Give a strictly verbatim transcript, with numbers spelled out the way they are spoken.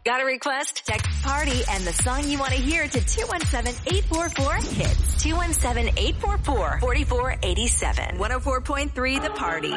Got a request? Text PARTY and the song you want to hear to two one seven, eight four four, HITS. two one seven, eight four four, four four eight seven. one oh four point three The Party.